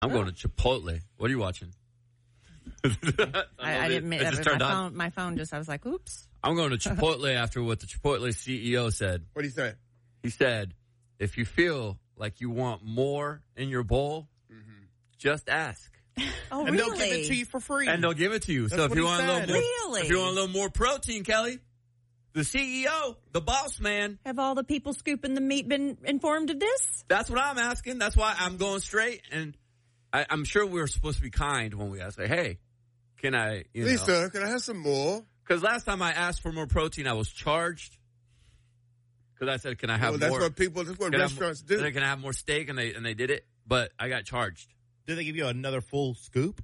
I'm going to Chipotle. What are you watching? I didn't mean it. My phone just, I was like, oops. I'm going to Chipotle after what the Chipotle CEO said. What did he say? He said, if you feel like you want more in your bowl, just ask. Oh, and really? they'll give it to you for free. And they'll give it to you. That's so if you want a little more, Really? if you want a little more protein, Kelly, the CEO, the boss man. Have all the people scooping the meat been informed of this? That's what I'm asking. That's why I'm going straight. And I'm sure we're supposed to be kind when we ask, like, hey, can I, Lisa, can I have some more? Because last time I asked for more protein, I was charged. Because I said, can I have more? That's what restaurants do. Can I have more steak? And they did it. But I got charged. Did they give you another full scoop?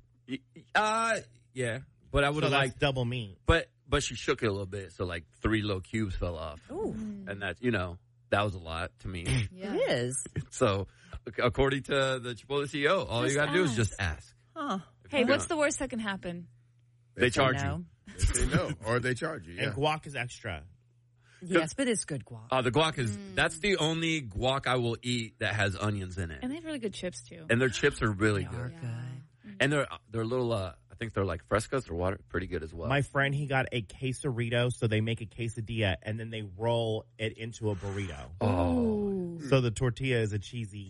Yeah. But I would have liked double meat. But she shook it a little bit. So like 3 little cubes fell off. Ooh. And that, that was a lot to me. Yeah. It is. So according to the Chipotle CEO, all you got to do is just ask. Huh. Hey, what's the worst that can happen? They charge you. They say no, or they charge you. Yeah. And guac is extra. Yes, but it's good guac. The guac is, that's the only guac I will eat that has onions in it. And they have really good chips, too. And their chips are really good. Are good. And they're little, I think they're like frescas. They're pretty good as well. My friend, he got a quesarito, so they make a quesadilla, and then they roll it into a burrito. Oh. So the tortilla is a cheesy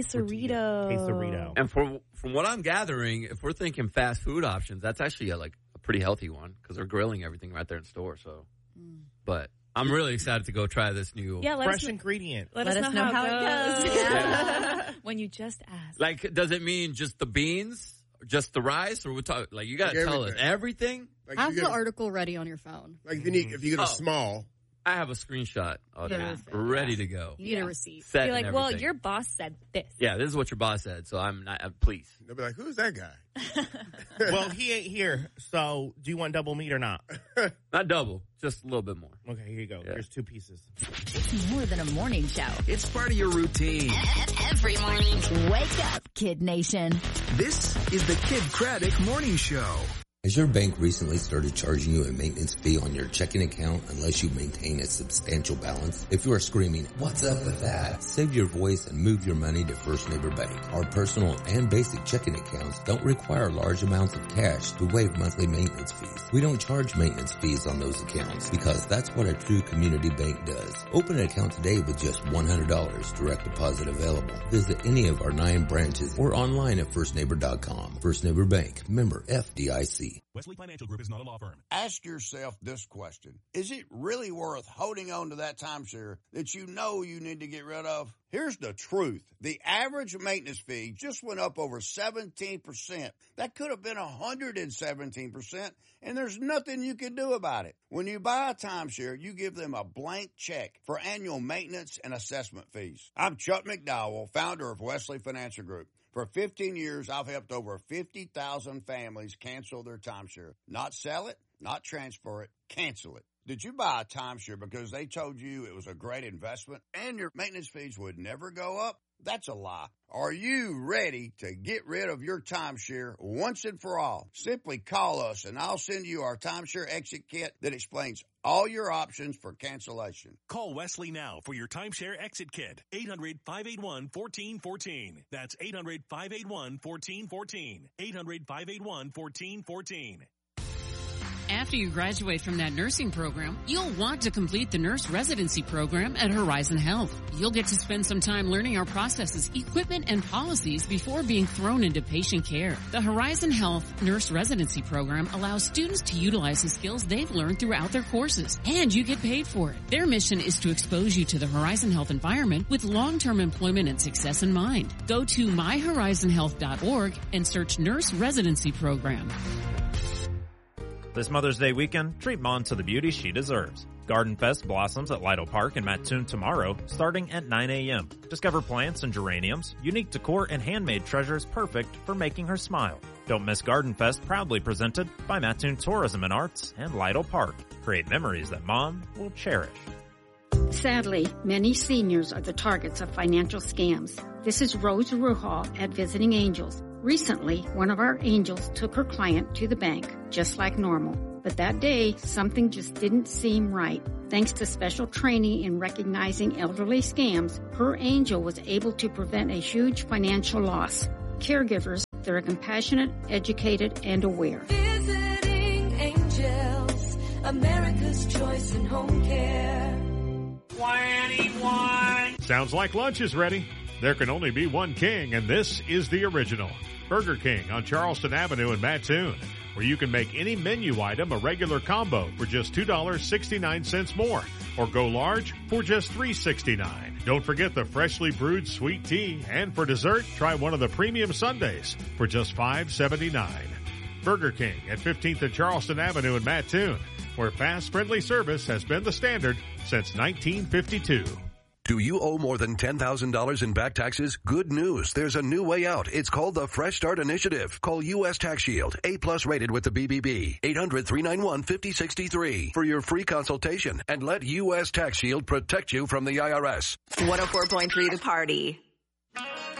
quesarito. And from what I'm gathering, if we're thinking fast food options, that's actually a pretty healthy one because they're grilling everything right there in store. So, but I'm really excited to go try this new fresh ingredient. Let us know how it goes. Yeah. When you just ask. Like, does it mean just the beans, just the rice, or you got to tell us everything? Like have the article ready on your phone. Like if you get a small. I have a screenshot of it ready to go. You get a receipt. You're like, well, your boss said this. Yeah, this is what your boss said, so I'm not, please. They'll be like, who's that guy? Well, he ain't here, so do you want double meat or not? Not double, just a little bit more. Okay, here you go. Yeah. Here's 2 pieces. It's more than a morning show. It's part of your routine. Every morning. Wake up, Kid Nation. This is the Kid Craddock Morning Show. Has your bank recently started charging you a maintenance fee on your checking account unless you maintain a substantial balance? If you are screaming, what's up with that? Save your voice and move your money to First Neighbor Bank. Our personal and basic checking accounts don't require large amounts of cash to waive monthly maintenance fees. We don't charge maintenance fees on those accounts because that's what a true community bank does. Open an account today with just $100 direct deposit available. Visit any of our 9 branches or online at firstneighbor.com. First Neighbor Bank, member FDIC. Wesley Financial Group is not a law firm. Ask yourself this question. Is it really worth holding on to that timeshare that you know you need to get rid of? Here's the truth. The average maintenance fee just went up over 17%. That could have been 117%, and there's nothing you can do about it. When you buy a timeshare, you give them a blank check for annual maintenance and assessment fees. I'm Chuck McDowell, founder of Wesley Financial Group. For 15 years, I've helped over 50,000 families cancel their timeshare. Not sell it, not transfer it, cancel it. Did you buy a timeshare because they told you it was a great investment and your maintenance fees would never go up? That's a lie. Are you ready to get rid of your timeshare once and for all? Simply call us and I'll send you our timeshare exit kit that explains all your options for cancellation. Call Wesley now for your timeshare exit kit. 800-581-1414. That's 800-581-1414. 800-581-1414. After you graduate from that nursing program, you'll want to complete the nurse residency program at Horizon Health. You'll get to spend some time learning our processes, equipment, and policies before being thrown into patient care. The Horizon Health nurse residency program allows students to utilize the skills they've learned throughout their courses, and you get paid for it. Their mission is to expose you to the Horizon Health environment with long-term employment and success in mind. Go to myhorizonhealth.org and search Nurse Residency Program. This Mother's Day weekend, treat Mom to the beauty she deserves. Garden Fest blossoms at Lytle Park in Mattoon tomorrow, starting at 9 a.m. Discover plants and geraniums, unique decor, and handmade treasures perfect for making her smile. Don't miss Garden Fest, proudly presented by Mattoon Tourism and Arts and Lytle Park. Create memories that Mom will cherish. Sadly, many seniors are the targets of financial scams. This is Rose Ruhal at Visiting Angels. Recently, one of our angels took her client to the bank, just like normal. But that day, something just didn't seem right. Thanks to special training in recognizing elderly scams, her angel was able to prevent a huge financial loss. caregivers that are compassionate, educated, and aware. Visiting Angels, America's choice in home care. 21. Sounds like lunch is ready. There can only be one king, and this is the original. Burger King on Charleston Avenue in Mattoon, where you can make any menu item a regular combo for just $2.69 more, or go large for just $3.69. Don't forget the freshly brewed sweet tea, and for dessert, try one of the premium sundaes for just $5.79. Burger King at 15th and Charleston Avenue in Mattoon, where fast, friendly service has been the standard since 1952. Do you owe more than $10,000 in back taxes? Good news. There's a new way out. It's called the Fresh Start Initiative. Call U.S. Tax Shield, A+ rated with the BBB. 800-391-5063 for your free consultation, and let U.S. Tax Shield protect you from the IRS. 104.3 The Party.